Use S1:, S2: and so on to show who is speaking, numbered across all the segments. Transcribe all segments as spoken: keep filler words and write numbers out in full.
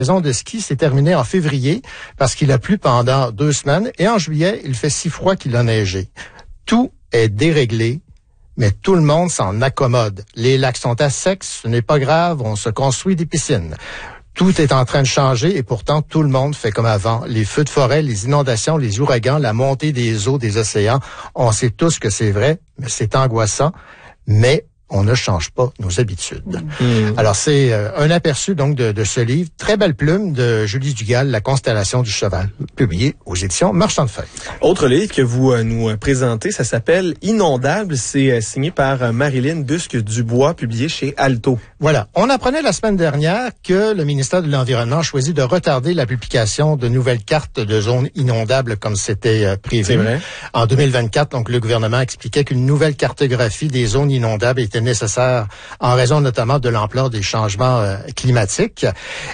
S1: La saison de ski s'est terminée en février parce qu'il a plu pendant deux semaines et en juillet, il fait si froid qu'il a neigé. Tout est déréglé, mais tout le monde s'en accommode. Les lacs sont à sec, ce n'est pas grave, on se construit des piscines. Tout est en train de changer et pourtant tout le monde fait comme avant. Les feux de forêt, les inondations, les ouragans, la montée des eaux des océans, on sait tous que c'est vrai, mais c'est angoissant. Mais on ne change pas nos habitudes. Mmh. Alors, c'est euh, un aperçu donc de, de ce livre. Très belle plume de Julie Dugal, La constellation du cheval, publié aux éditions Marchand de Feuilles.
S2: Autre livre que vous euh, nous présentez, ça s'appelle Inondable. C'est euh, signé par euh, Marilyn Busque-Dubois, publié chez Alto.
S1: Voilà. On apprenait la semaine dernière que le ministère de l'Environnement a choisi de retarder la publication de nouvelles cartes de zones inondables comme c'était euh, prévu.
S2: C'est vrai.
S1: En deux mille vingt-quatre, donc, le gouvernement expliquait qu'une nouvelle cartographie des zones inondables était nécessaire en raison notamment de l'ampleur des changements euh, climatiques.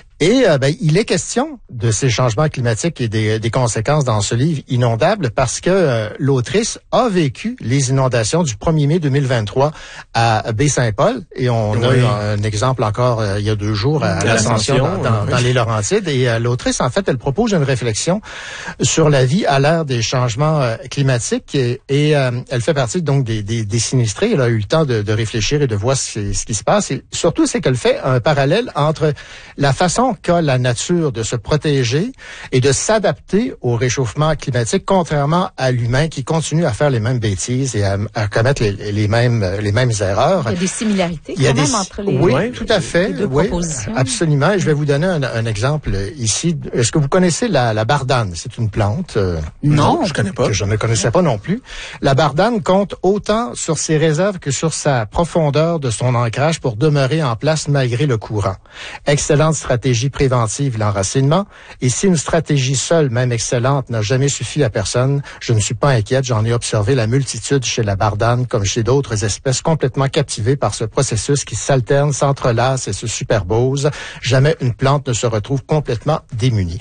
S1: Et euh, ben, il est question de ces changements climatiques et des, des conséquences dans ce livre Inondable parce que euh, l'autrice a vécu les inondations du premier mai deux mille vingt-trois à Baie-Saint-Paul. Et on oui. a eu un exemple encore euh, il y a deux jours à, à l'Ascension dans, dans, oui. dans les Laurentides. Et euh, l'autrice, en fait, elle propose une réflexion sur la vie à l'ère des changements euh, climatiques. Et, et euh, elle fait partie donc des, des, des sinistrés. Elle a eu le temps de, de réfléchir et de voir ce, ce qui se passe. Et surtout, c'est qu'elle fait un parallèle entre la façon qu'a la nature de se protéger et de s'adapter au réchauffement climatique, contrairement à l'humain qui continue à faire les mêmes bêtises et à, à commettre les, les mêmes les mêmes erreurs.
S3: Il y a des similarités
S1: Il y a
S3: quand
S1: des,
S3: même entre les,
S1: oui,
S3: les,
S1: tout à fait,
S3: les deux
S1: oui,
S3: propositions.
S1: Absolument. Et je vais vous donner un, un exemple ici. Est-ce que vous connaissez la, la bardane? C'est une plante. Euh,
S3: non,
S2: je connais pas.
S1: Que je ne connaissais pas non plus. La bardane compte autant sur ses réserves que sur sa profondeur de son ancrage pour demeurer en place malgré le courant. Excellente stratégie préventive, l'enracinement. Et si une stratégie seule, même excellente, n'a jamais suffi à personne, je ne suis pas inquiète. J'en ai observé la multitude chez la bardane, comme chez d'autres espèces, complètement captivées par ce processus qui s'alterne, s'entrelace et se superpose. Jamais une plante ne se retrouve complètement démunie.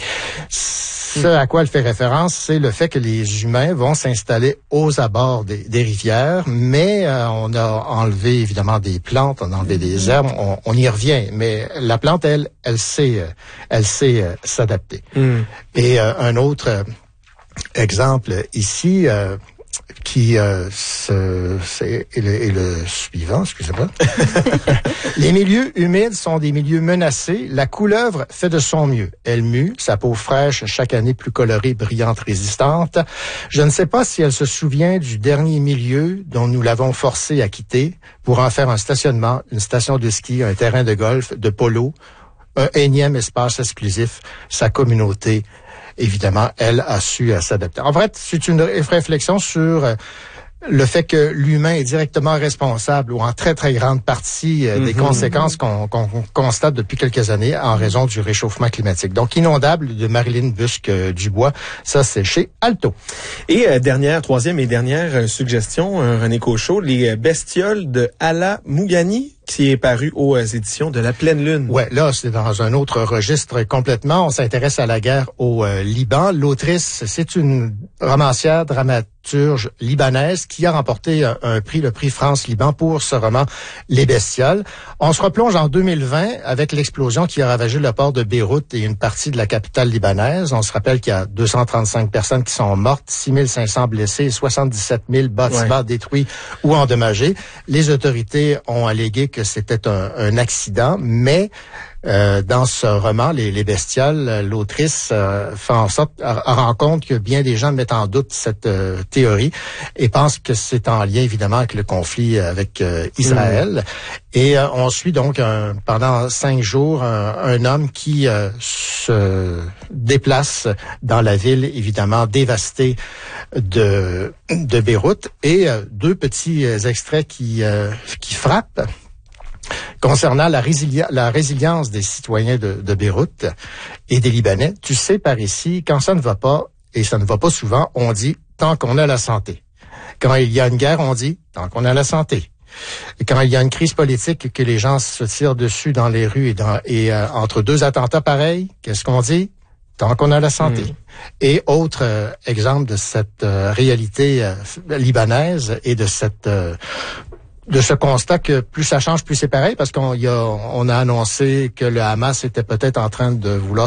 S1: Ce à quoi elle fait référence, c'est le fait que les humains vont s'installer aux abords des, des rivières, mais euh, on a enlevé évidemment des plantes, on a enlevé des herbes, on, on y revient. Mais la plante, elle, elle sait, elle sait euh, s'adapter. Mm. Et euh, un autre euh, exemple ici. Euh, qui euh, se, c'est, est, le, est le suivant, excusez-moi. Les milieux humides sont des milieux menacés. La couleuvre fait de son mieux. Elle mue, sa peau fraîche, chaque année plus colorée, brillante, résistante. Je ne sais pas si elle se souvient du dernier milieu dont nous l'avons forcée à quitter pour en faire un stationnement, une station de ski, un terrain de golf, de polo, un énième espace exclusif, sa communauté. Évidemment, elle a su euh, s'adapter. En fait, c'est une réflexion sur euh, le fait que l'humain est directement responsable ou en très, très grande partie euh, mm-hmm. des conséquences qu'on, qu'on constate depuis quelques années en raison du réchauffement climatique. Donc, Inondable de Marilyn Busque-Dubois, ça, c'est chez Alto.
S2: Et euh, dernière, troisième et dernière euh, suggestion, euh, René Cochot, les bestioles de Ala Mougani, qui est paru aux éditions de La Pleine Lune.
S1: Ouais, là, c'est dans un autre registre complètement. On s'intéresse à la guerre au euh, Liban. L'autrice, c'est une romancière, dramaturge libanaise qui a remporté un, un prix, le prix France-Liban, pour ce roman Les Bestioles. On se replonge en deux mille vingt avec l'explosion qui a ravagé le port de Beyrouth et une partie de la capitale libanaise. On se rappelle qu'il y a deux cent trente-cinq personnes qui sont mortes, six mille cinq cents blessés et soixante-dix-sept mille bâtiments ouais. détruits ou endommagés. Les autorités ont allégué que c'était un, un accident, mais euh, dans ce roman, Les, les Bestioles, l'autrice euh, fait en sorte, rend compte que bien des gens mettent en doute cette euh, théorie et pensent que c'est en lien évidemment avec le conflit avec euh, Israël. Mmh. Et euh, on suit donc un, pendant cinq jours un, un homme qui euh, se déplace dans la ville évidemment dévastée de, de Beyrouth et euh, deux petits extraits qui, euh, qui frappent. Concernant la, résilia- la résilience des citoyens de, de Beyrouth et des Libanais, tu sais, par ici, quand ça ne va pas, et ça ne va pas souvent, on dit « tant qu'on a la santé ». Quand il y a une guerre, on dit « tant qu'on a la santé ». Et quand il y a une crise politique, que les gens se tirent dessus dans les rues et, dans, et euh, entre deux attentats pareils, qu'est-ce qu'on dit? Tant qu'on a la santé. Mmh. Et autre euh, exemple de cette euh, réalité euh, libanaise et de cette... Euh, de ce constat que plus ça change, plus c'est pareil, parce qu'on y a, on a annoncé que le Hamas était peut-être en train de vouloir